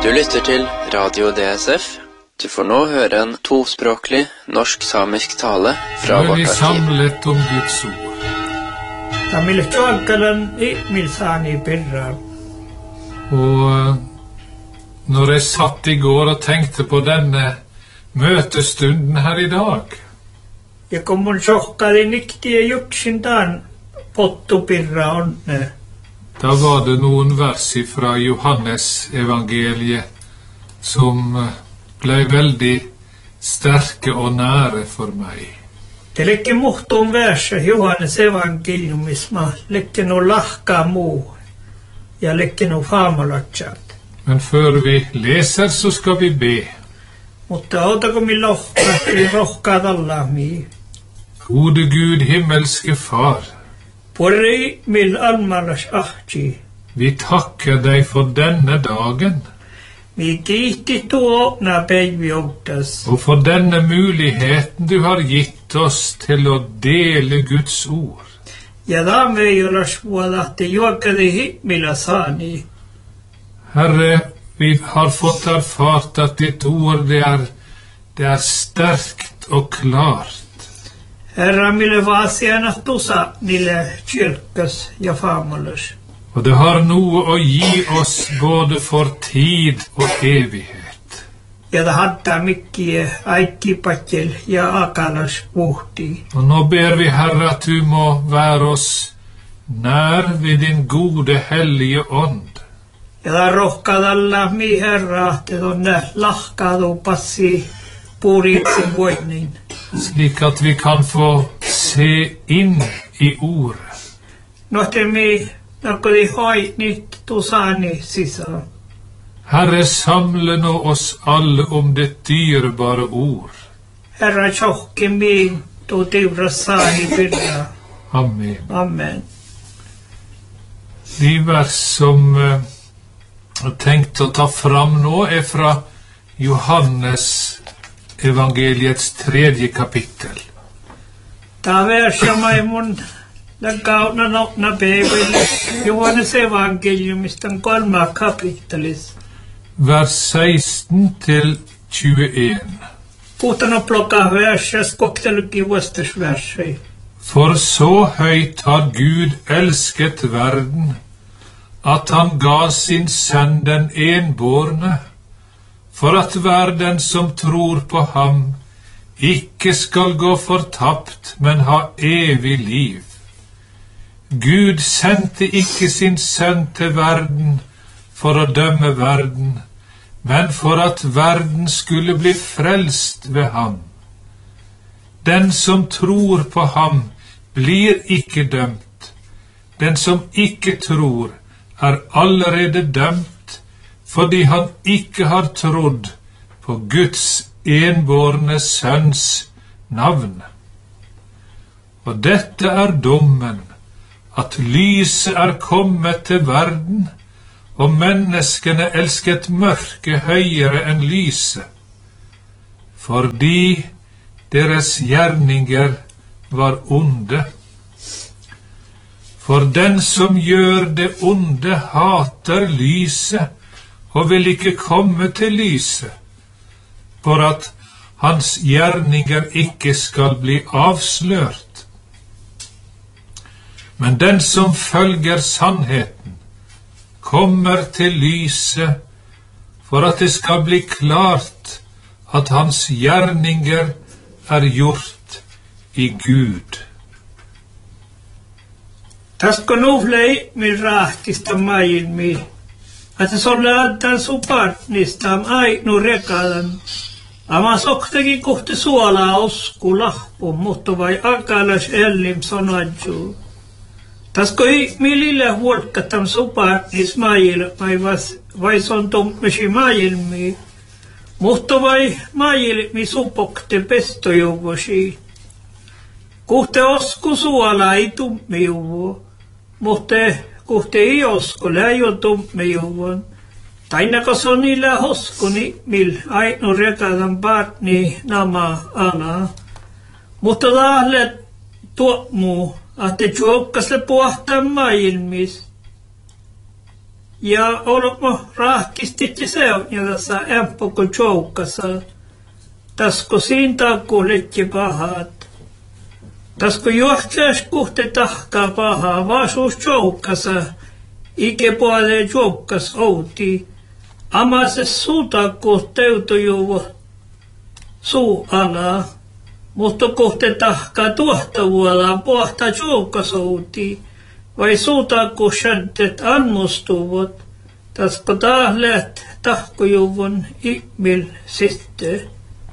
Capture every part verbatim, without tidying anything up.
Du lytter til Radio D S F. Du får nå høre en tospråklig norsk-samisk tale fra vårt arkiv. Nå er vi samlet om Guds ord. Tamille tjolkalan I milsani birra. Og når jeg satt I går og tenkte på denne møtestunden her I dag, ja kun mun sjokkali niktiä juksintaan pottu birra onne. Da var det noen vers fra Johannes evangeliet som ble veldig sterke og nære for meg. Det lekke muhtuun verse Johannes evankeliumisma lekke no lahkaa muu ja lekke no faamalatsat. Men før vi leser så skal vi be. Mutta otako mi lohkaa, vi rohkaa tallahmi. Gode Gud, himmelske Far, Porri mil almalas ahti. vi takker deg for denne dagen, Mi kiitti tuona päiviottas. og for denne muligheten du har gitt oss til å dele Guds ord. Ja dame jolas vuodahti juokali himmillä saani. Herre, vi har fått erfart at ditt ord det er, det er sterkt og klart. Herra mille vaasiana tusa niille kyrkas ja faamolas. Og det har noe å gi oss både for tid og evighet. Ja da hadda mikkiä aikkipatjel ja akalas puhti. Og nå ber vi, Herre, at du må være oss nær ved din gode, hellige ånd, Ja da rohkadalla mi herra te tonne lahkaadu passi puuritsin voinnin. slik at vi kan få se inn I ordet. Nohte mi nakkodi hoi nyt tusani sisään. Herre, samle nå oss alle om det dyrebare ord. Herra tjohki min tu tivrassaani pirra. Amen. Amen. De vers som eh, jeg har tenkt å ta fram nå er fra Johannes evangeliets tredje kapittel. Ta versamai mun lagkauna nokna bebel Johannes evangeliumista kolma kapittelis. Vers seksten til tjueen. Puhtana plokka versas kokteluki vastas versai. For så høyt har Gud elsket verden, at han ga sin sønn den enbårne, for at hver den som tror på ham ikke skal gå fortapt, men ha evig liv. Gud sendte ikke sin sønn til verden for å dømme verden, men for at verden skulle bli frelst ved ham. Den som tror på ham blir ikke dømt. Den som ikke tror er allerede dømt, fordi han ikke har trodd på Guds enbårne sønns navn. Og dette er dommen, at lyset er kommet til verden, og menneskene elsket mørke høyere enn lyset, fordi deres gjerninger var onde. For den som gjør det onde hater lyset, og vil ikke komme til lyset, for at hans gjerninger ikke skal bli avslørt. Men den som følger sannheten, kommer til lyset, for at det skal bli klart at hans gjerninger er gjort I Gud. Tasko nuflei min rahtista maailmi. Että solle antan suparnistam ainu rekadan. Ama soktegi kohti suolaa osku lahpu, mutta vai akalas ellim sonadju. Tasko I milillä huolkatam suparnis maailmi vai son tummisi maailmi. Mutta vai maailmi supokte pestojuvosi. Kohti osku suolaa ei tummijuvo, mutta kohti ei osku läjö tummijuvan. Tainako se on niillä hoskuni, mil ainu rekadan partni nama ala. Mutta tahlet tuomuu, että juokkasle puhtaa maailmis. Ja olemme rahkistitti se on, ja tässä empoko joukassa. Tasko siitä kuuletki pahat. Tasko johtajas kuhte tahkaa pahaa, vaasuus joukassa. Ike puoleen joukkas outi. Ama se suuta kuhteutujuvo suu alaa. Mutta kohte tahkaa tuohtavuolaan pohta joukas outi. Vai suuta kuhsantet anmustuvat. Tasko tahleet tahkojuvon ikmil sitte.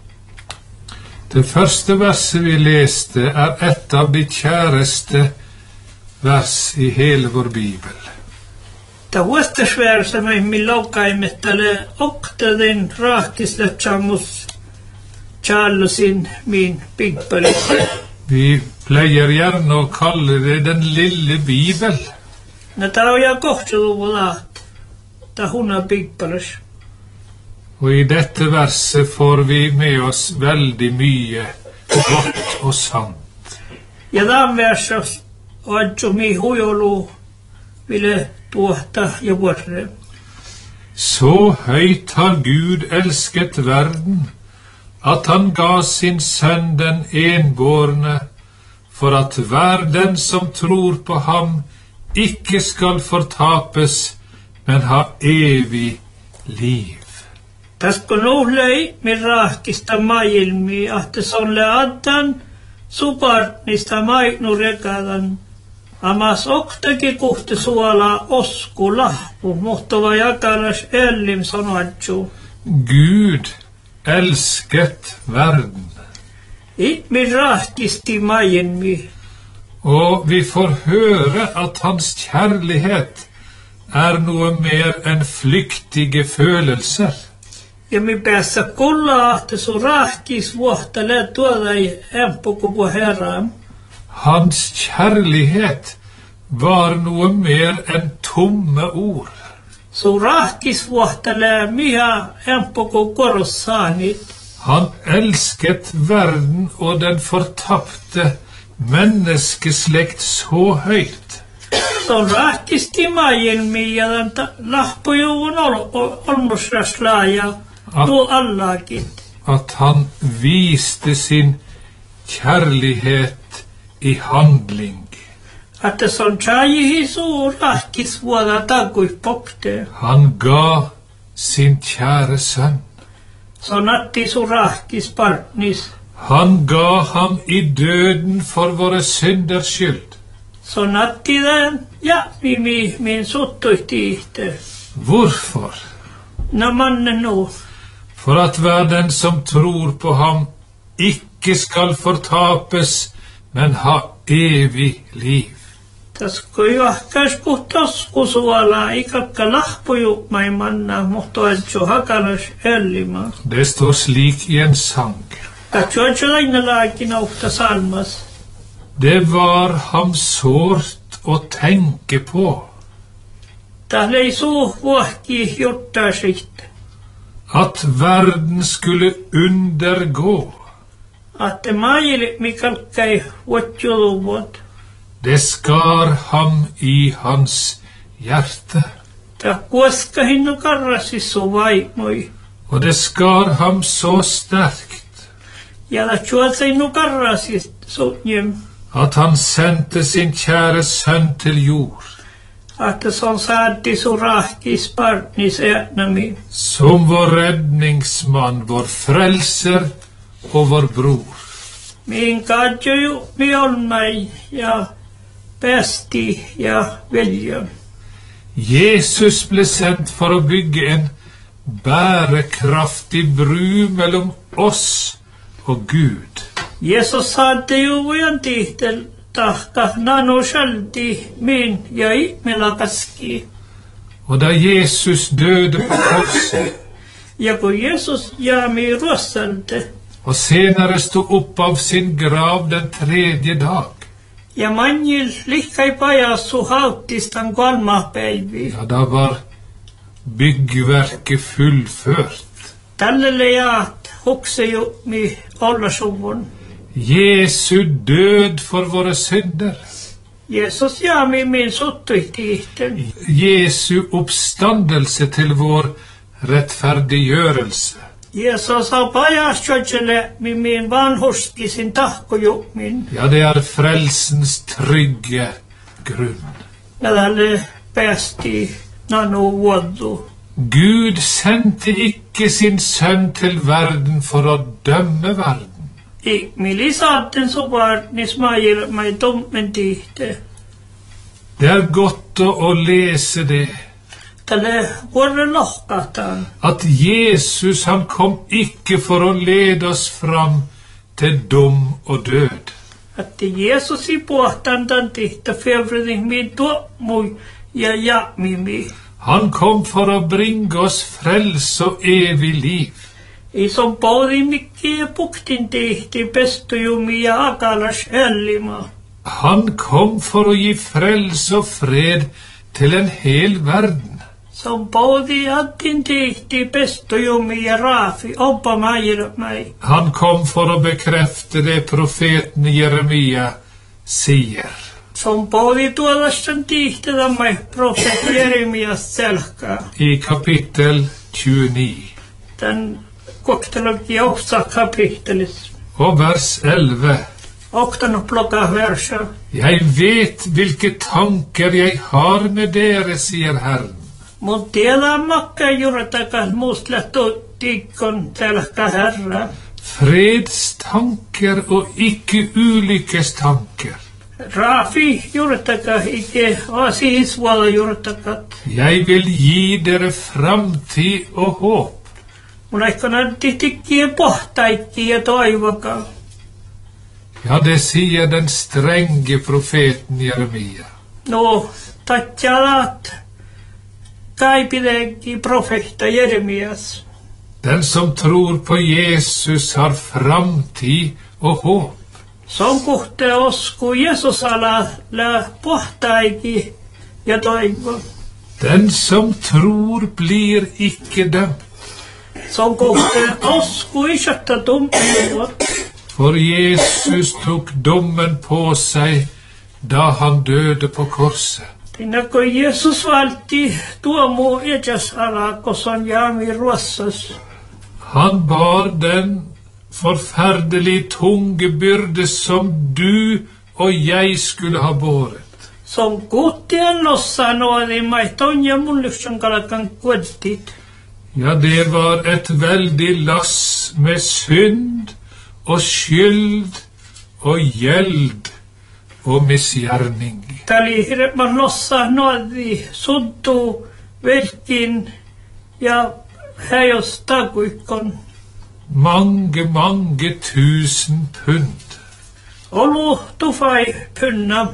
Det første verset vi leste er et av de kjæreste vers i hele vår Bibel. Ta vastasversa me millaukaimestale oktaden rahkisletsamus Charlesin min Bibel. Vi pleier gjerne å kalle det den lille Bibel. Na tao ja kohtuvulat. Ta huna Bibelus. Og i dette verset får vi med oss veldig mye godt og sant. Ja tämän versa oatsumi huijolu ville tuohta ja vuorre. Så høyt har Gud elsket verden, at han ga sin sønn den enbårne, for at hver den som tror på ham ikke skal fortapes, men ha evig liv. Tasko nuhlei min rahkista maailmi, ahte sonle addan, suparnista maiknu rekadan. Amas oktaki kuhti suola osku lahpu, muhtova jakalas ellim sanoatju. Gud elsket verden. It min rahkisti maailmi. Og vi får høre at hans kjærlighet er noe mer enn flyktige følelser. Ja mi päässä kulla ahte su rahkis vuohtele tuoda ei empoko på herran. Hans kjærlighet var noe mer enn tomme ord. Su rahkis vuohtele miha empoko korossaanit. Han elsket verden og den fortapte menneskeslekt så høyt. Så rahkisti maailmi ja tämän lahpojuvun olmusraslaaja tuo allakit. At han viste sin kjærlighet i handling. Että se on tjaihi suu rahkis vuoda takui popte. Han ga sin kjære sønn. Så natti su rahkis partnis. Han ga ham i døden for våre synders skyld. Så natti den, ja, vi mi, min suttuitti ihte. Hvorfor? Na mannen nu. For at hver den som tror på ham ikke skal fortapes, men ha evig liv. Tasko johkas puhtosku suola ikakka lahpoju mai manna muhtoeltsu hakalas ellima. Det står slik i en sang. Katsuatsu lainalaakin aufta salmas. Det var ham sårt å tenke på, Tahlei suu vuohki juttaa sitte. at verden skulle undergå. Atte maajili mikalkkai vuotjuluvot. Det skar ham i hans hjerte, Ta kuoskahinnu karrasissu vaimoi. og det skar ham så sterkt, Ja la tjuotseinu karrasissu njem. at han sendte sin kjære sønn til jord, Atte son saatti su rahkis partnis äänami. som vår redningsmann, vår frelser og vår bror. Min kaatjoju mi olmai ja päästi ja velja. Jesus ble sendt for å bygge en bærekraftig bru mellom oss og Gud. Jesus saatte juvujan tihtel tahka nanu shalti min ja ihmelakaski. Og da Jesus døde på korset, Ja kun Jesus jaami ruossalte. og senere stod opp av sin grav den tredje dag, Ja manjil lihkai pajassu hauttistan kolma päivi. ja, da var byggverket fullført. Tällele jaat hukseju mi ollasuvun. Jesu død for våre synder Jesus ja min min sottuitihten. Jesu oppstandelse til vår rettferdiggjørelse. Jesus har pajastjøtjene min min vanhurski sin tahkoju min. Ja, det er frelsens trygge grunn. När han bäst i nano vuodu. Gud sendte ikke sin sønn til verden for å dømme verden. I milisaten så var nismail meg dommen dite. Det er godt å, å lese det. Tälle vore lohkatan. At Jesus han kom ikke for å lede oss fram til dom og død. Att Jesus i båten den dite fevring min då moj ja ja mimi. Han kom for å bringe oss frelse og evig liv. I som både mycket buktin dite besto ju mia akalas hellima. Han kom for å gi frelse og fred til en hel verden. Som både attin dite besto ju mia rafi oppa mig mig. Han kom for å bekrefte det profeten Jeremia sier. Som både tuollasten dite da mig profet Jeremias selka. I kapittel tjueni. Den koktelogi ofta kapitelis. Og vers elleve. Oktan och plocka verser. Jeg vet hvilke tanker jeg har med dere, sier Herren. Mut tiedä makka juurtakas muslattu tikkon selka herra. Fredstanker og ikke ulykkestanker. Rafi juurtakas ikke asisvuola juurtakat. Jeg vil gi dere framtid og håp. Mun aikana titikkiä pohtaikkiä toivokaa. Ja, det sier den strenge profeten Jeremia. No, tatjalat kaipidegi profeta Jeremias. Den som tror på Jesus har framtid og håp. Som kohte osku Jesus ala la pohtaiki ja toivo. Den som tror blir ikke dømt. Som kohte osku ishatta tummiot. For Jesus tok dommen på seg da han døde på korset. Tinako Jesus valti tuomu ejas ala kosan jami ruossas. Han bar den forferdelig tunge byrde som du og jeg skulle ha båret. Som kuttien nossa noadi maitonja mulluksen kalakan kuettit. Ja, det var et veldig lass med synd og skyld og gjeld og misgjerning. Tali hirman nossa noadi suddu velkin ja heios takuikon. Mange, mange tusen pund. Olu tufai punna.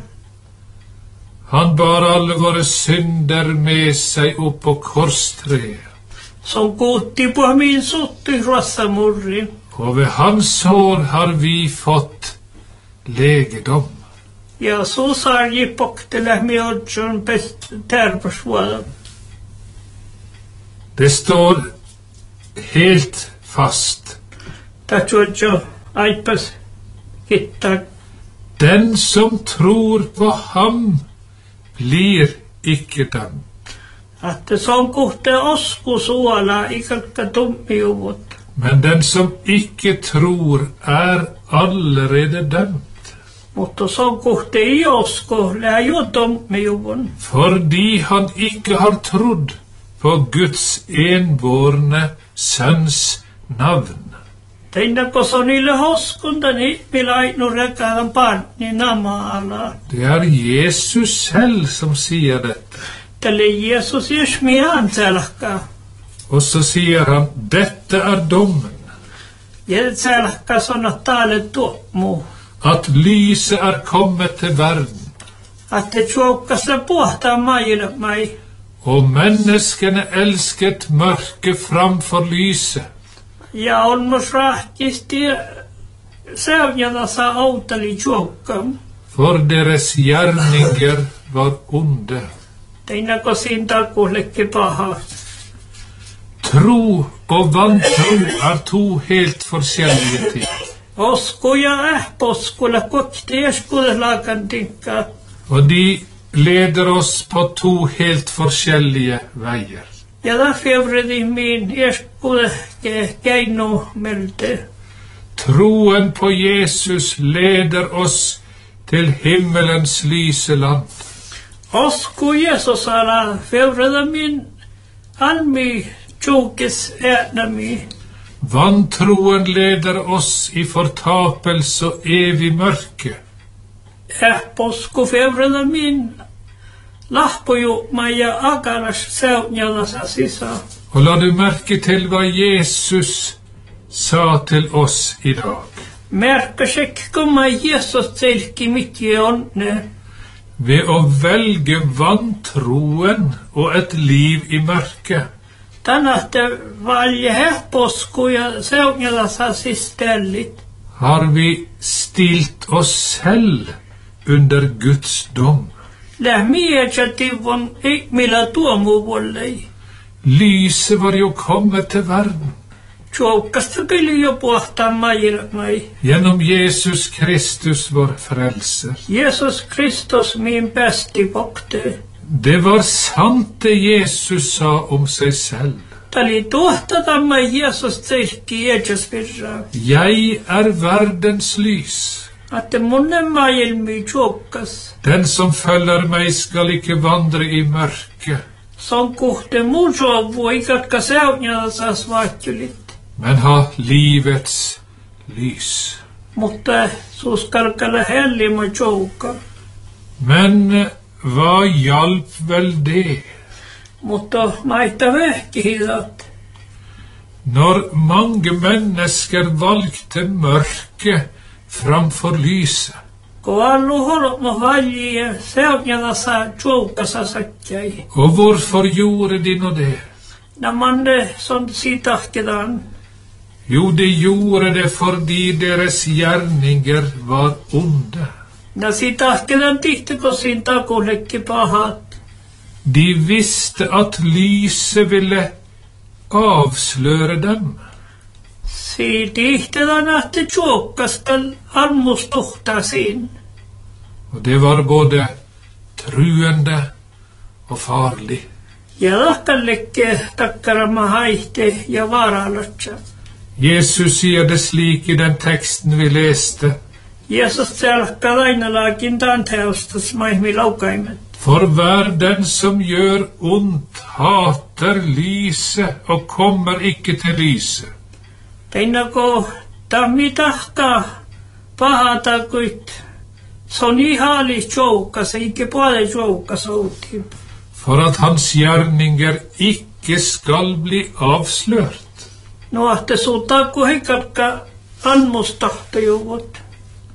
Han bar alle våre synder med seg opp på korstreet. Som kutti på min sutti ruossamurri. Og ved hans sår har vi fått legedom. Ja så sargi poktele miodjon best terversvuola. Det står helt fast. Tachuojo aipas kittak. Den som tror på ham blir ikke dømt. Att det som kohte osku suola ikalka tummiuvut. Men den som ikke tror er allerede dømt. Mutta som kohte i osku lää jo tummiuvun. Fordi han ikke har trodd på Guds enbårne sønns navn. Teinako sonille hoskundan hippilai nu rekadan partni namaala. Det er Jesus selv som sier dette. Tälle Jesus jesmian selka. Og så sier han, dette er dommen. Jed selka sonna tale tuomu. At lyset er kommet til verden. Att det tjokkaste pohta maille mai. Og menneskene elsket mørke framfor lyset. Ja on mus rahkisti seunjana sa outali tjokkam. For deres gjerninger var onde. Teinako sinta kuhlekki paha. Tro og vantro er to helt forskjellige ting. Osku ja ähposkulla kokti eskulle lakan tinkka. Og de leder oss på to helt forskjellige veier. Ja da fevre min erskode geino melde. Troen på Jesus leder oss til himmelens lyse land. Osko Jesus ala fevre min almi tjokes ætna mi. Vantroen leder oss i fortapelse og evig mørke. Äpposko fevre min lahpoju maja agaras seutnjalasa sisa. Og la du merke til hva Jesus sa til oss i dag. Merka sekkumma Jesus selki mitt i ånne. Ved å velge vantroen og et liv i mørke, Tänähtä valje hepposko ja seutnjalasa sistellit. har vi stilt oss selv under Guds dom. Lähmietsä tivon ikmillä tuomuvollei. Lyset var jo kommet til verden. Tjoukasta kyllä jo puhtaan majiramai. Gjennom Jesus Kristus vår frelser. Jesus Kristus min bästi vokte. Det var sant det Jesus sa om seg selv. Tali tuohta tamma Jesus selki eetsäspirra. Jeg er verdens lys. Att munne maailmi tjoukas. Den som følger meg skal ikke vandre i mørke, Son kuhte mun sovu ikatka seutnjalasa svaatjulit. men ha livets lys. Mutta suskalkalla hellima tjouka. Men hva hjalp vel det? Mutta maita vehkihidat. Når mange mennesker valgte mørke framfor lyset, Ko allu holmo valje seutnjalasa tjoukasa satjai. og hvorfor gjorde de nå det? Namande son sitahkedan. Jo, de gjorde det fordi deres gjerninger var onde. Na sitahkedan tihti på sin takulekki pahat. De visste at lyset ville avsløre dem. Si tihtidan ahti tjoukaskal almustuhtasin. Og det var både truende og farlig. Ja lahkallekke takkarama haihte ja vaaralatsa. Jesus sier det slik i den teksten vi leste. Jesus selkka lainalakin tanteustas maihmi laukaimet. For hver den som gjør ondt, hater lyset og kommer ikke til lyset. Teinako tammi tahka pahatakuit. Son ihali tjoukas, ikke puole tjoukas outi. For at hans gjerninger ikke skal bli avslørt. No ahte suutaku heikakka anmustahtajuvut.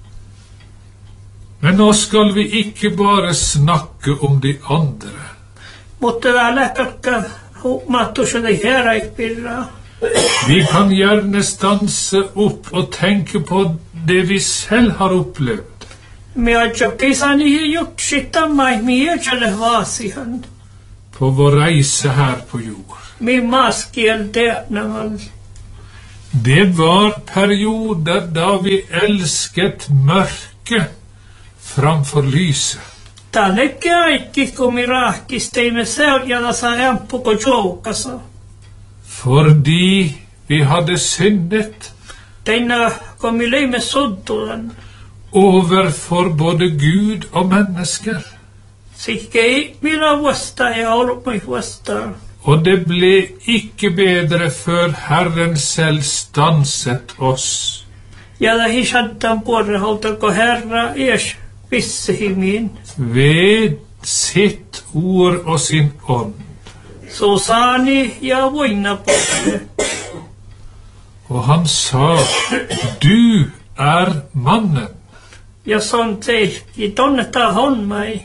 Men nå skal vi ikke bare snakke om de andre. Mutta tää lähkäkkä huumattuseli heräikpirraa. Vi kan gjerne stanse opp og tenke på det vi selv har opplevd. Me ajakkisani jutsita maihmi ejäle vaasihan. På vår reise her på jord. Mi maskiel teatnaval. Det var perioder da vi elsket mørke framfor lyset. Tää lekke aikki, kun mi rahkisteimme seurjalasa ämpuko tjoukasa. Fordi vi hadde syndet Teina, kun mi leimme sodtulan. overfor både Gud og mennesker. Sikke ei mila vasta ja olmai vasta. Og det ble ikke bedre før Herren selv stanset oss. Ja da hisattan puolre hautako herra ies vissehimin. Ved sitt ord og sin ånd. Så saani ja voina puolre. Og han sa, du er mannen. Ja son teikki tonneta honmai.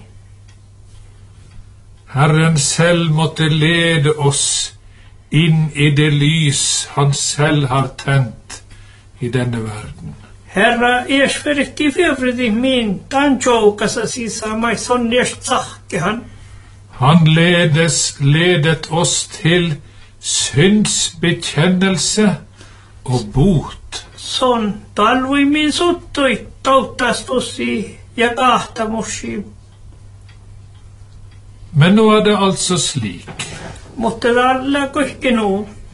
Herren selv måtte lede oss inn i det lys han selv har tent i denne verden. Herra ies veritti fevridi min tan tjoukasa sisa mai son ies tsahkehan. Han ledes, ledet oss til syndsbekjennelse og bot. Son talvui min suttui tauttastusi ja kahtamusi. Men nå er det altså slik Måtte alle ikke nå.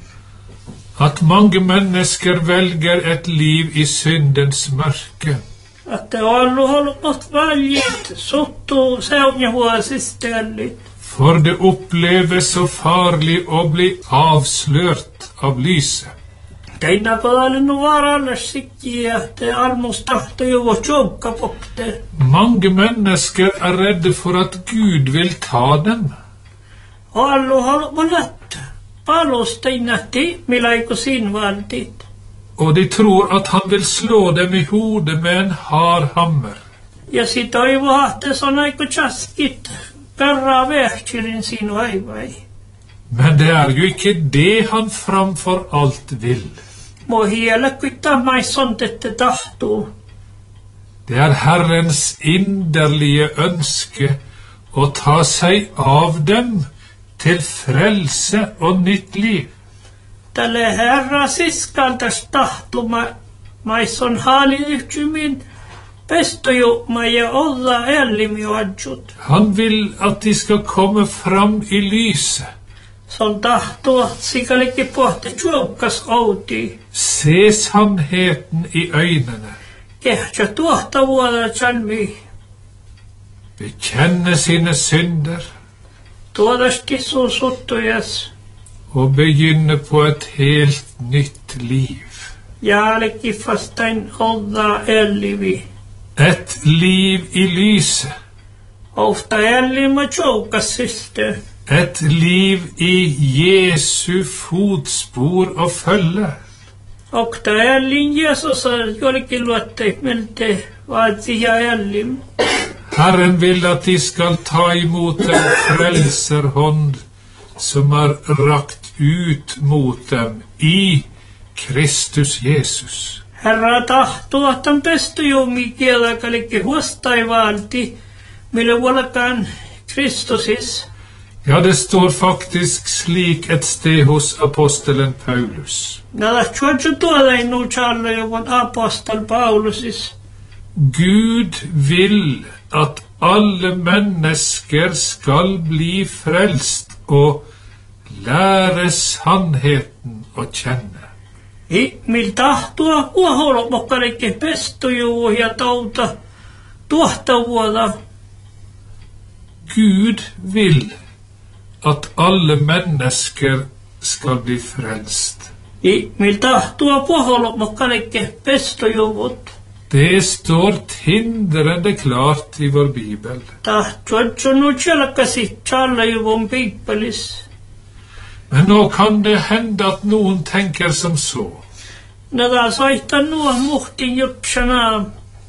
at mange mennesker velger et liv i syndens mørke. Att det alla har gått valget sått och sävnja våra systerligt. For det oppleves så farlig å bli avslørt av lyset. Teina padale nu vara alla sikki att det almost tahto ju vår tjocka pokte. Mange mennesker er redde for at Gud vil ta dem. Och alla har varit. Palos teina ti, milaiko sin valtit. Og de tror at han vil slå dem i hodet med en hard hammer. Ja sit toivo ahte son aiko chaskit. Perra vähkirin sin vaivai. Men det er jo ikke det han framfor alt vil. Må hiela kvitta mai sånt ette tahto. Det er Herrens inderlige ønske å ta seg av dem til frelse og nytt liv. Tälle herra siskaltas tahtuma maison haali yhtymmin pestoju ja olla ellimi adjut. Han vil at de skal komme fram i lyset. Son tahtoa sikaliki pohti tjuokkas outi. Se sannheten i øynene. Kehtsä tuohta vuoda chanmi. Bekjenne sine synder. Tuodas kissu suttujas. Og begynne på et helt nytt liv. Jaaleki fastain olla ellivi. Et liv i lyset. Ofta ellima tjuokkas syster. Et liv i Jesu fotspor og følge. Och det ellin Jesus jollekin luotte melte vaatsia ellim. Herren vil at de skal ta imot en frelserhånd som er rakt ut mot dem i Kristus Jesus. Herra tahtoo, että on pesty joumi kielä kaikki huostaivalti, millä vuolakaan Kristusis. Ja, det står faktisk slik et sted hos apostelen Paulus. Nada chuachu tuoda ei nu charla jovon apostol Paulusis. Gud vil at alle mennesker skal bli frelst og lære sannheten å kjenne. I mil tahtoa kuoholo mokkaleke pestu juu ja touta tuohta vuoda. Gud vil at alle mennesker skal bli frelst. I mil tahtoa kuoholo mokkaleke pestu juvut. Det står tindrende klart i vår Bibel. Tahtuatsu nu tjalkasi charla juvon Bibelis. Men nå kan det hende at noen tenker som så. Nada saita nuo muhtin jutsana.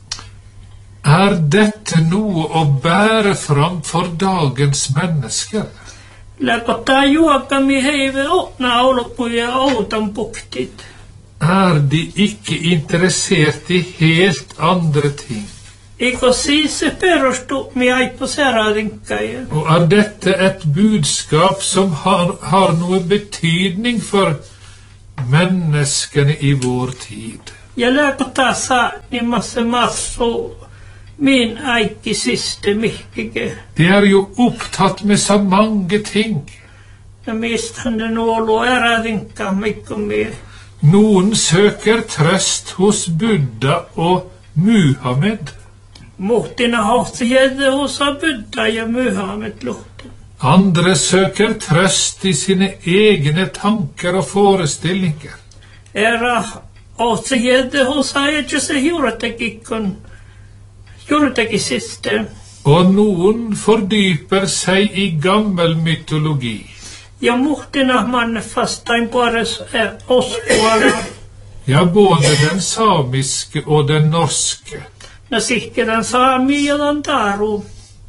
Er dette noe å bære fram for dagens mennesker? Läkottaa juokami heive otna olpuja outan puktit. Er de ikke interessert i helt andre ting? Iko siis se perustu mi aipo seradinkaja. Og er dette et budskap som har, har noe betydning for menneskene i vår tid? Ja läkottaa saa nimassa massu min aikki siste mihkike. De er jo opptatt med så mange ting. Ja mist han det nuolu eradinka mikko mi. Noen søker trøst hos Buddha og Muhammed. Muhtina hohti jedde hosa Buddha ja Muhammed luhti. Andre søker trøst i sine egne tanker og forestillinger. Era hohti jedde hosa eje se juuratekikon. Juurateki siste. Og noen fordyper seg i gammel mytologi. Ja muhtina manne fastain puores oskuara. Ja, både den samiske og den norske. Na sikke den saami ja den taru.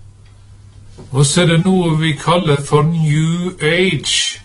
Og så er det noe vi kaller for New Age.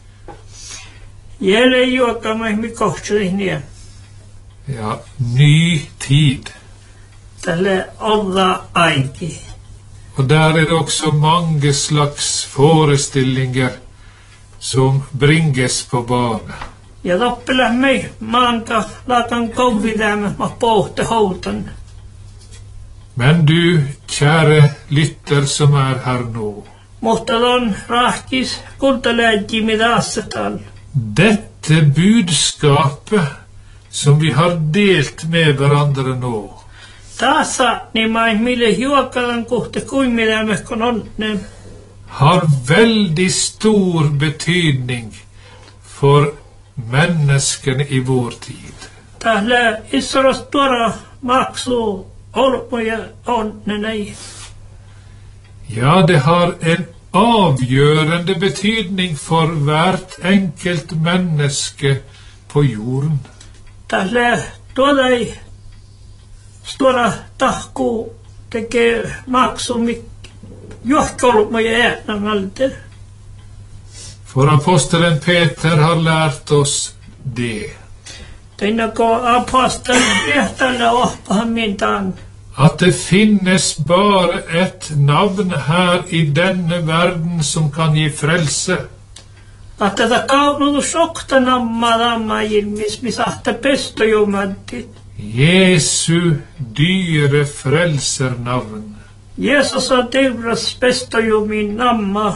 Jelle juokama mi kohtsuihnia. Ja, ny tid. Tälle olla aiki. Og der er det også mange slags forestillinger som bringes på bane. Ja loppela mei maanka lakan kovvidämme ma pohte houtan. Men du, kjære lytter som er her nå, Mutta on rahkis kultaläggi med assetal. Dette budskapet som vi har delt med hverandre nå, Tasa niin mai mille juokalan kohta kuin mitä me kun on ne. har veldig stor betydning for menneskene i vår tid. Tällä isoros tuora maksu olmoja on ne nei. Ja, det har en avgjørende betydning for hvert enkelt menneske på jorden. Tällä tuolla ei tuora tahku tekee maksu mik johkolmoja äänämalta. For apostelen Peter har lært oss det, Teinako apostelin tehtällä oppahan mintaan. at det finnes bare et navn her i denne verden som kan gi frelse. Att tätä kaunutus oktanamma damma ilmis, missä ahta pestojumantit. Jesu dyre frelsernavn. Jeesus on teuras pestojumin namma.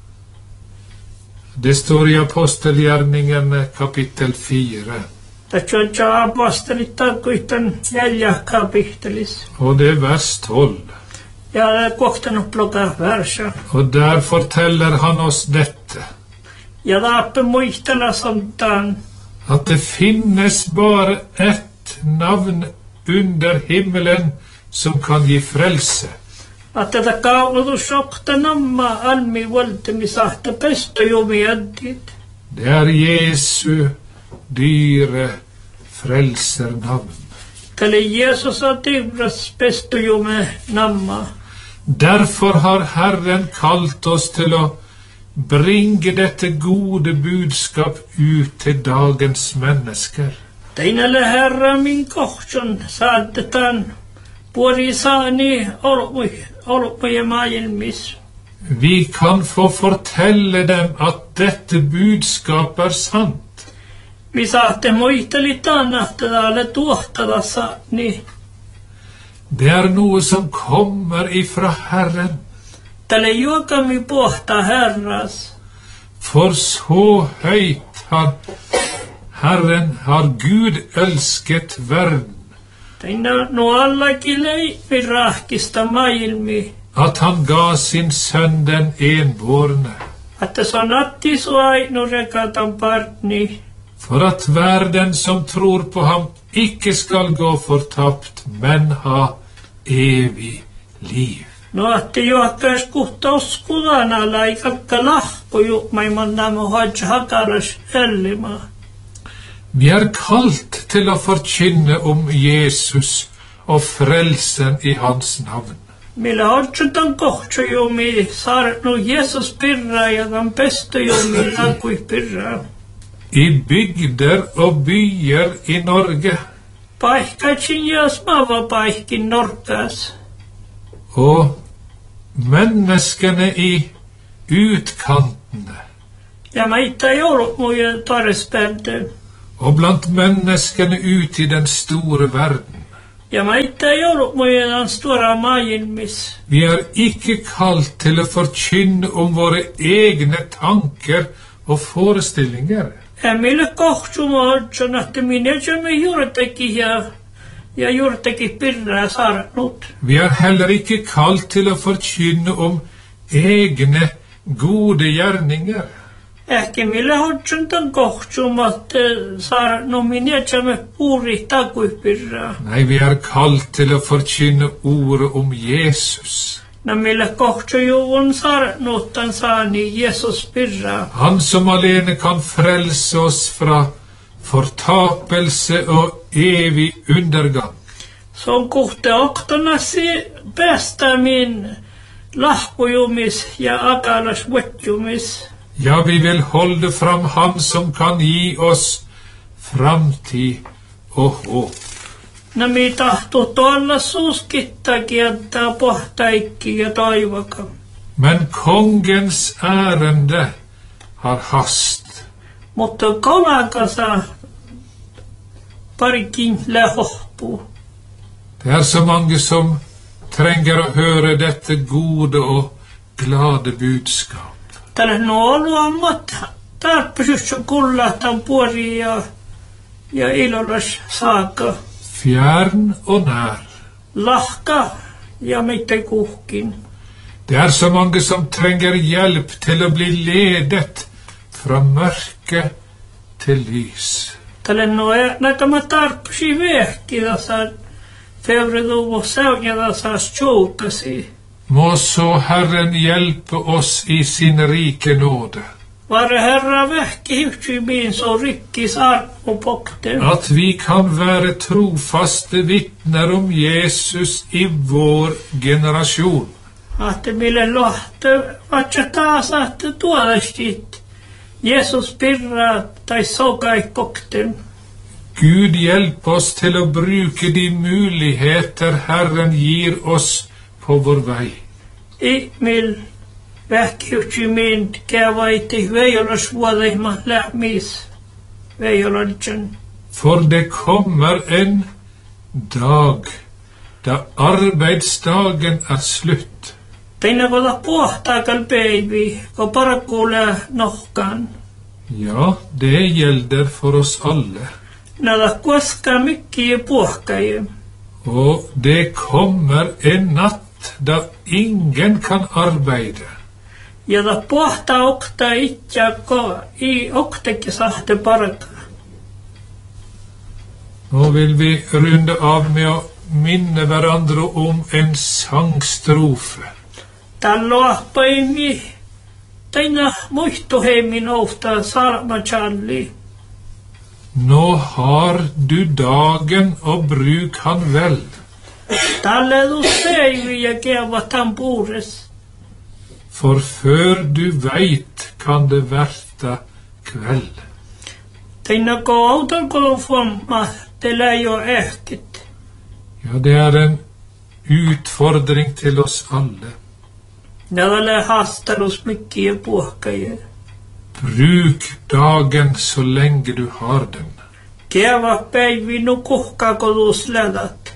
Det står i apostelgjerningen kapittel fire, Tässä on jo apostolit tarkoittan jäljä kapittelis. og det er vers tolv. Ja olen kohtanut bloga versa. Og der forteller han oss dette, Ja laappe muistella sontaan. at det finnes bare ett navn under himmelen som kan gi frelse. Att tätä kaunutus oktanamma almi vuolta, missä ahta pestojumiantit. Det er Jesu dyre frelsernavn. Tälle Jeesus on teuras pestojume namma. Derfor har Herren kalt oss til å bringe dette gode budskap ut til dagens mennesker. Teinälle herra min kohtson saatetaan puoli saani olmuja maailmis. Vi kan få fortelle dem at dette budskap er sant. Vi saatte muistelitaan ahtalle tuohtala saani. Det er noe som kommer ifra Herren. Tälle juokami pohta herras. For så høyt har Herren, har Gud elsket verden, Teinä no allakin leippi rahkista maailmi. at han ga sin sønn den enbårne, Että se on attis ainu rekatan partni. for at hver den som tror på ham ikke skal gå fortapt, men ha evig liv. No atti juokkaas kuhta uskudana laikakka lahko juokmaiman namu hodja hakaras ellima. Vi er kalt til å forkynne om Jesus og frelsen i hans navn. Millä hodjutan kohtsujumi saarnu Jeesus pirra ja kan pestojumi lakui pirra. I bygder og byer i Norge, Paikkaitsin ja smava paikkin norkas. og menneskene i utkantene, Ja meitä ei ollut muja torrespäältä. og blant menneskene ut i den store verden. Ja meitä ei ollut muja stora maailmis. Vi er ikke kalt til å forkynne om våre egne tanker og forestillinger. Ja millä kohtsuma hodjon, että minä jämme juurtakin ja, ja juurtakin pirraa saarnut. Vi er heller ikke kalt til å forkynne om egne gode gjerninger. Ehkä millä hodjon tämän kohtsuma, että saarnut minä jämme puuri takui pirraa. Nei, vi er kalt til å forkynne ordet om Jesus. No millä kohtsujuvun saarnut tämän saani Jeesus pirraa. Han som alene kan frelse oss fra fortapelse og evig undergang. Se on kohta oktanasi päästämin lahkujumis ja akalas vetjumis. Ja, vi vil holde fram ham som kan gi oss framtid og håp. No mi tahtuu tuolla suuskittakin jättää pohtaikki ja toivaka. Men kongens ærende har hast. Mutta kolakasa parikin lähohpuu. Det er så mange som trenger å høre dette gode og glade budskap. Tällä nuoluammat tarpeeksi kullahtan puori ja, ja ilolas saaka. Fjern og nær. Lahka ja mitte kuhkin. Det er så mange som trenger hjelp til å bli ledet fra mørke til lys. Tällä nuolama tarpeeksi vehki tässä fevreduvo saunja tässä tjoutasi. Må så Herren hjelpe oss i sin rike nåde. Vare Herra vähki hyhtsymiin så rikkis armo pokten. At vi kan være trofaste vittner om Jesus i vår generasjon. Att mille lohte vatsa taas att tuodastit. Jesus pirra tai sokai pokten. Gud hjelp oss til å bruke de muligheter Herren gir oss på vår vei. I mil vähkihyhtsymiin kävaiti veijolas vuodeima lähmis veijoladjan. For det kommer en dag da arbeidsdagen er slutt. Teina kota pohtaakal peivi, ko parakuule nohkan. Ja, det gjelder for oss alle. Nada kuoska mikki puohkaje. Og det kommer en natt da ingen kan arbeide. Ja da pohtaa okta itja ko i oktekin sahte paraka. Nå vil vi runde av med å minne hverandre om en sangstrofe. Talloahpaimi teina muistuheimin ofta salmachalli. Nå har du dagen og bruk han vel. Talle du seivi ja keva tambures. For før du veit kan det verta kveld. Teina ko autokolofomma teillä ei ole ehkit. Ja, det er en utfordring til oss alle. Nädalle hastarus mikkiä puohkaje. Bruk dagen så lenge du har den. Keva päivi nukuhkaako tuus lädat.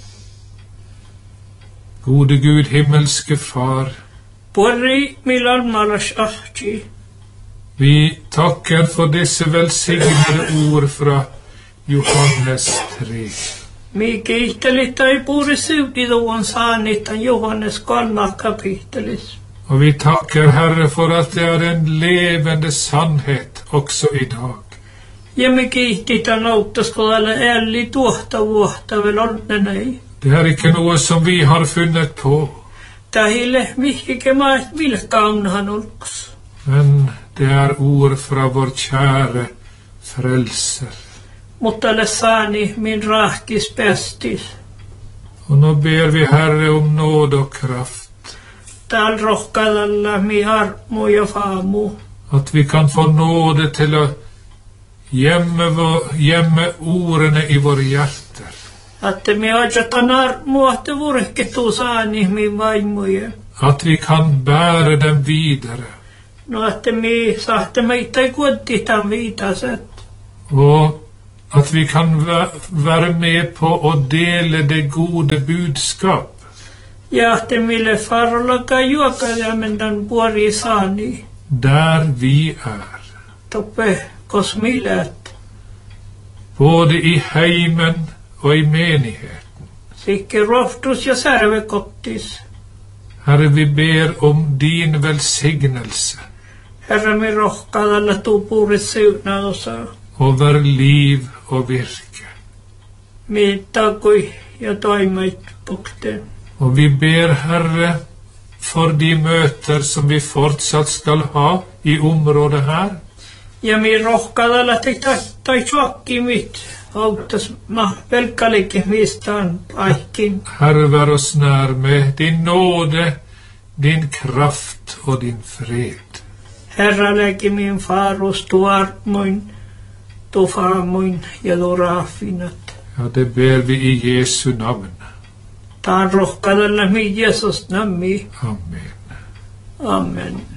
Gode Gud, himmelske Far, Porri milalmalas ahti. vi takker for disse velsignede ord fra Johannes tre. Mi kiihteli tai puuri syvdiduon saanittan Johannes kolmas kapittelis. Og vi takker, Herre, for at det er en levende sannhet også i dag. Ja mi kiihtitan auttaskodalle älli tuohta vuotta vel onnenei. Det er ikke noe som vi har funnet på, Tahille mihkike maet vilkaunhan ulks. men det er ord fra vår kjære frelser. Mutta le saani min rahkis pestis. Og nå ber vi, Herre, om nåde og kraft, Tal rohkadalla mi armu ja faamu. at vi kan få nåde til å gjemme, vår, gjemme ordene i våre hjerter, Atte mi ajatan armu ahte vurhketu saani min vaimuje. at vi kan bære dem videre, No atte mi sahte meitä ei kuotitan viitaset. og at vi kan væ- være med på å dele det gode budskap, Ja ahte mille farolaka juokajamendan puori saani. der vi er, Toppe kosmilet. både i heimen og i menigheten. Sikke roftus ja särvekottis. Herre, vi ber om din velsignelse Herra mi rohkadalla tuu puuri siunausa. over liv og virke. Mi takui ja toimait pukten. Og vi ber, Herre, for de møter som vi fortsatt skal ha i området her. Ja mi rohkadalla te tai chokki mit. Auttas ma velkalikin vistaan paikin. Herre, vær oss nær med din nåde, din kraft og din fred. Herra läki min farus tu armoin, tu faamoin ja tu raafinat. Ja, det ber vi i Jesu navn. Taan rohkadalla mi Jesus nammi. Amen. Amen.